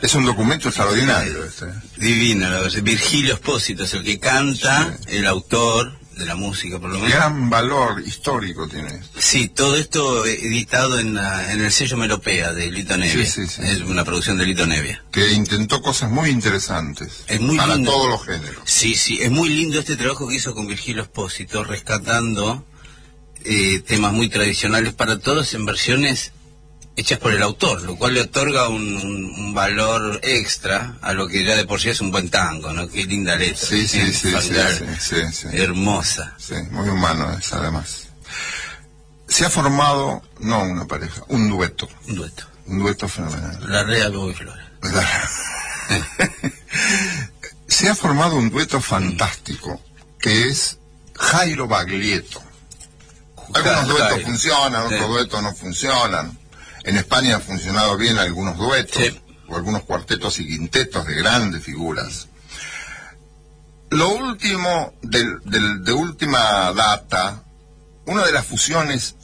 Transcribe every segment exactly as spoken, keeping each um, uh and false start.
Es un documento extraordinario este. Divino, la verdad. Virgilio Espósito es el que canta, sí. El autor de la música, por lo menos. Gran valor histórico tiene. Sí, todo esto editado en, la, en el sello Melopea de Lito Nevia. Sí, sí, sí. Es una producción de Lito Nevia. Que intentó cosas muy interesantes. Es muy para lindo. Todos los géneros. Sí, sí, es muy lindo este trabajo que hizo con Virgilio Espósito, rescatando eh, temas muy tradicionales para todos en versiones hechas por el autor, lo cual le otorga un, un, un valor extra a lo que ya de por sí es un buen tango, ¿no? Qué linda letra. Sí, sí, sí, sí, sí, sí, sí. Hermosa. Sí, muy humano es, además. Se ha formado, no una pareja, un dueto. Un dueto. Un dueto fenomenal. La Rea, Lobo y Flora. Se ha formado un dueto fantástico, que es Jairo Baglietto. Algunos duetos Jairo. funcionan, otros sí. duetos no funcionan. En España han funcionado bien algunos duetos, sí. o algunos cuartetos y quintetos de grandes figuras. Lo último, del, del, de última data, una de las fusiones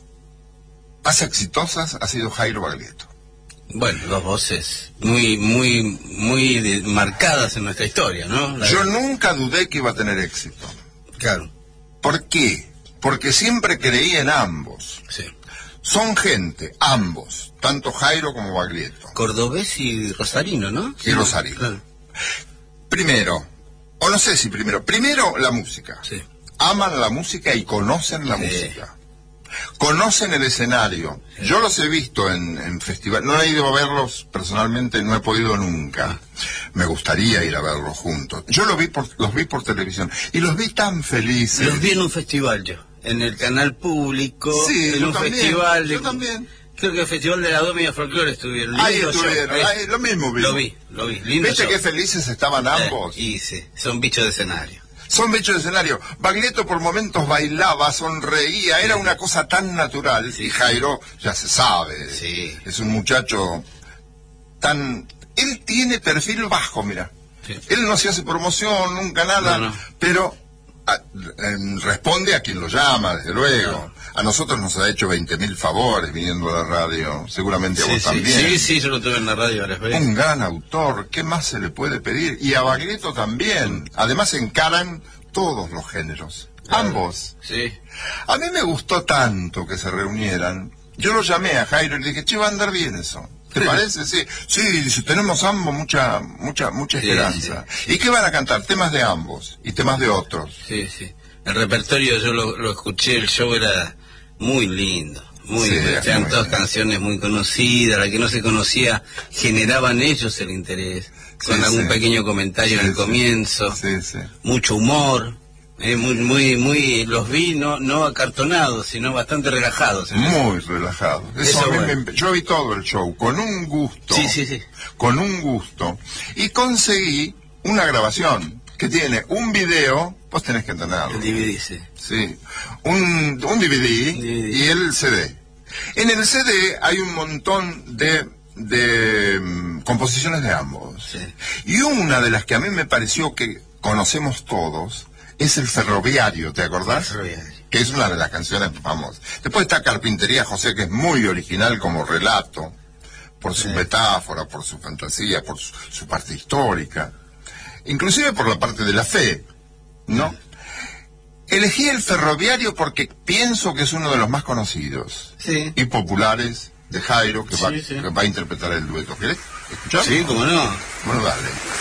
más exitosas ha sido Jairo Baglietto. Bueno, dos voces muy, muy, muy de, marcadas en nuestra historia, ¿no? La Yo de... nunca dudé que iba a tener éxito. Claro. ¿Por qué? Porque siempre creí en ambos. Sí. Son gente, ambos, tanto Jairo como Baglietto. Cordobés y rosarino, ¿no? Y sí, rosarino. Claro. Primero, o no sé si primero, primero la música. Sí. Aman la música y conocen la sí. música. Conocen el escenario. Sí. Yo los he visto en, en festivales, no he ido a verlos personalmente, no he podido nunca. Me gustaría ir a verlos juntos. Yo los vi por, los vi por televisión y los vi tan felices. Los vi en un festival yo. En el canal público, sí, en un también, festival de, yo también. Creo que el Festival de la Domina Folclore estuvieron. Ahí estuvieron, ahí, lo mismo vi. Lo vi, lo vi. Lindo ¿Viste show. qué felices estaban ambos? Eh, y sí, son bichos de escenario. Son bichos de escenario. Baglietto por momentos bailaba, sonreía, era una cosa tan natural. Sí, y Jairo, ya se sabe, sí. es un muchacho tan... Él tiene perfil bajo, mira. Sí. Él no se hace promoción, nunca nada, no, no. pero... A, eh, responde a quien lo llama, desde luego. No. A nosotros nos ha hecho veinte mil favores viniendo a la radio, seguramente sí, a vos sí, también. Sí, sí, yo lo tuve en la radio varias veces. Un gran autor, ¿qué más se le puede pedir? Y a Baglietto también. Además encaran todos los géneros, claro. ambos. Sí. A mí me gustó tanto que se reunieran. Yo lo llamé a Jairo y le dije, che, va a andar bien eso. ¿Te sí. parece? Sí, sí, dice, tenemos ambos mucha, mucha, mucha esperanza. Sí, sí. ¿Y qué van a cantar? Temas de ambos y temas de otros. Sí, sí. El repertorio yo lo, lo escuché, el show era muy lindo, muy sí, lindo. Eran todas lindo. canciones muy conocidas, la que no se conocía generaban ellos el interés, con sí, algún sí. pequeño comentario sí, en el sí. comienzo, sí, sí. mucho humor. Eh, muy, muy, muy, los vi no, no acartonados, sino bastante relajados. Muy eso. relajados. Eso Eso bueno. me, yo vi todo el show con un gusto. Sí, sí, sí. Con un gusto. Y conseguí una grabación que tiene un video, vos tenés que entenderlo. El D V D, sí. Sí. Un, un D V D, D V D y el C D. En el C D hay un montón de, de um, composiciones de ambos. Sí. Y una de las que a mí me pareció que conocemos todos es El Ferroviario, ¿te acordás? Ferroviario. Que es una de las canciones famosas. Después está Carpintería José, que es muy original como relato, por su sí. metáfora, por su fantasía, por su, su parte histórica, inclusive por la parte de la fe, ¿no? Sí. Elegí El Ferroviario porque pienso que es uno de los más conocidos sí. y populares de Jairo, que, sí, va, sí. que va a interpretar el dueto. ¿Querés escuchar? Sí, cómo no. Bueno, dale.